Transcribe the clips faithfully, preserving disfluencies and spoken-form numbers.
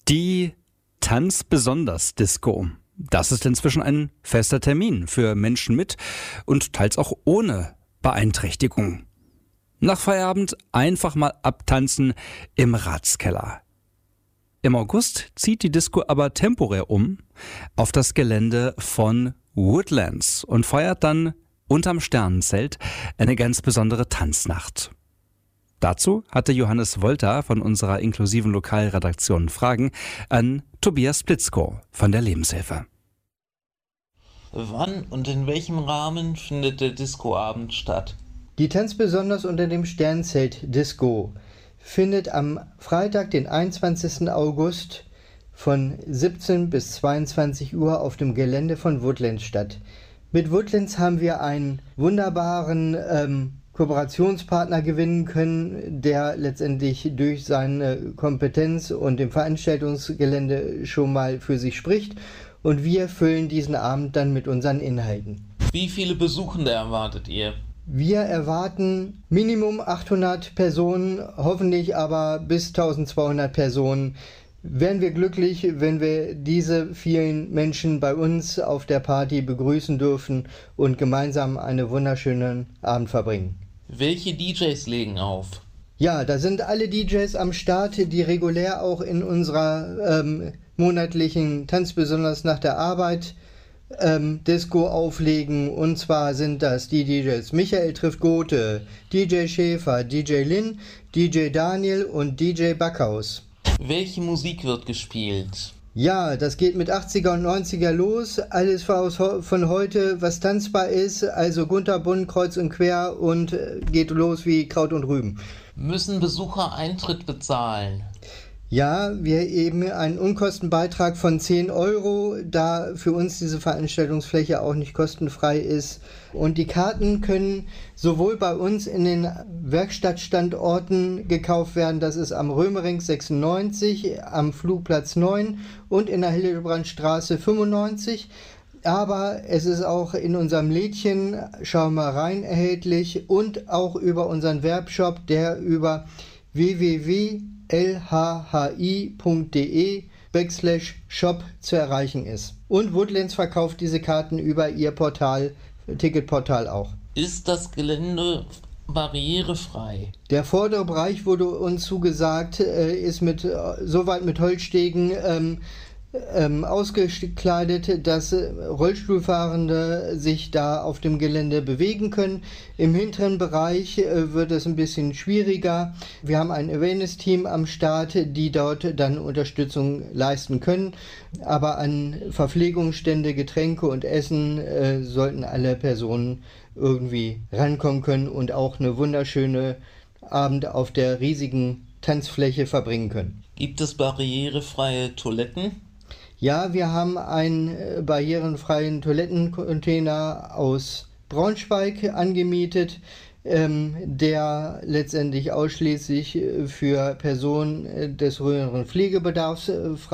Die Tanzbesonders-Disco. Das ist inzwischen ein fester Termin für Menschen mit und teils auch ohne Beeinträchtigung. Nach Feierabend einfach mal abtanzen im Ratskeller. Im August zieht die Disco aber temporär um auf das Gelände von Woodlands und feiert dann unterm Sternenzelt eine ganz besondere Tanznacht. Dazu hatte Johannes Wolter von unserer inklusiven Lokalredaktion Fragen an Tobias Blitzko von der Lebenshilfe. Wann und in welchem Rahmen findet der Discoabend statt? Die Tanzbesonders unter dem Sternenzelt Disco findet am Freitag, den einundzwanzigsten August von siebzehn bis zweiundzwanzig Uhr auf dem Gelände von Woodlands statt. Mit Woodlands haben wir einen wunderbaren ähm, Kooperationspartner gewinnen können, der letztendlich durch seine Kompetenz und dem Veranstaltungsgelände schon mal für sich spricht. Und wir füllen diesen Abend dann mit unseren Inhalten. Wie viele Besuchende erwartet ihr? Wir erwarten Minimum achthundert Personen, hoffentlich aber bis eintausendzweihundert Personen. Wären wir glücklich, wenn wir diese vielen Menschen bei uns auf der Party begrüßen dürfen und gemeinsam einen wunderschönen Abend verbringen. Welche D Js legen auf? Ja, da sind alle D Js am Start, die regulär auch in unserer ähm, monatlichen Tanzbesonders nach der Arbeit ähm, Disco auflegen. Und zwar sind das die D Js Michael trifft Gothe, D J Schäfer, D J Lin, D J Daniel und D J Backhaus. Welche Musik wird gespielt? Ja, das geht mit achtziger und neunziger los. Alles von heute, was tanzbar ist. Also kunterbunt, kreuz und quer und geht los wie Kraut und Rüben. Müssen Besucher Eintritt bezahlen? Ja, wir eben einen Unkostenbeitrag von zehn Euro, da für uns diese Veranstaltungsfläche auch nicht kostenfrei ist. Und die Karten können sowohl bei uns in den Werkstattstandorten gekauft werden, das ist am Römering sechsundneunzig, am Flugplatz neun und in der Hildebrandstraße fünfundneunzig. Aber es ist auch in unserem Lädchen, schau mal rein, erhältlich und auch über unseren Webshop, der über w w w punkt l h h i punkt d e backslash shop zu erreichen ist. Und Woodlands verkauft diese Karten über ihr Portal, Ticketportal auch. Ist das Gelände barrierefrei? Der vordere Bereich wurde uns zugesagt, ist mit soweit mit Holzstegen ähm, ähm, ausgekleidet, dass Rollstuhlfahrende sich da auf dem Gelände bewegen können. Im hinteren Bereich äh, wird es ein bisschen schwieriger. Wir haben ein Awareness-Team am Start, die dort dann Unterstützung leisten können. Aber an Verpflegungsstände, Getränke und Essen äh, sollten alle Personen irgendwie rankommen können und auch eine wunderschöne Abend auf der riesigen Tanzfläche verbringen können. Gibt es barrierefreie Toiletten? Ja, wir haben einen barrierenfreien Toilettencontainer aus Braunschweig angemietet, ähm, der letztendlich ausschließlich für Personen des höheren Pflegebedarfs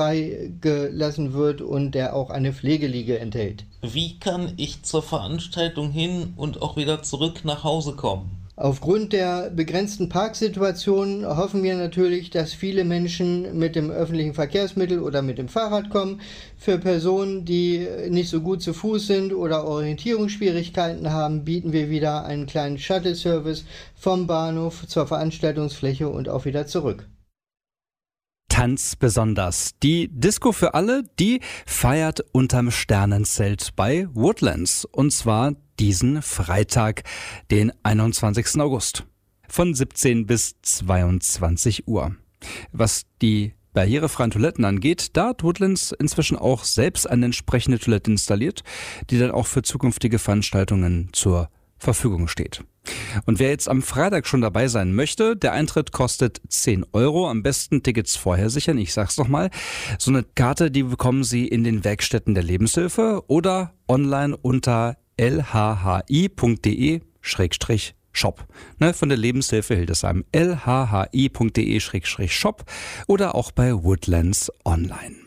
freigelassen wird und der auch eine Pflegeliege enthält. Wie kann ich zur Veranstaltung hin und auch wieder zurück nach Hause kommen? Aufgrund der begrenzten Parksituation hoffen wir natürlich, dass viele Menschen mit dem öffentlichen Verkehrsmittel oder mit dem Fahrrad kommen. Für Personen, die nicht so gut zu Fuß sind oder Orientierungsschwierigkeiten haben, bieten wir wieder einen kleinen Shuttle-Service vom Bahnhof zur Veranstaltungsfläche und auch wieder zurück. Tanzbesonders. Die Disco für alle, die feiert unterm Sternenzelt bei Woodlands. Und zwar diesen Freitag, den einundzwanzigsten August. Von siebzehn bis zweiundzwanzig Uhr. Was die barrierefreien Toiletten angeht, da hat Woodlands inzwischen auch selbst eine entsprechende Toilette installiert, die dann auch für zukünftige Veranstaltungen zur Verfügung steht. Und wer jetzt am Freitag schon dabei sein möchte, der Eintritt kostet zehn Euro. Am besten Tickets vorher sichern, ich sag's nochmal. So eine Karte, die bekommen Sie in den Werkstätten der Lebenshilfe oder online unter l h h i punkt d e schrägstrich shop. Ne, von der Lebenshilfe Hildesheim. l h h i punkt d e schrägstrich shop oder auch bei Woodlands online.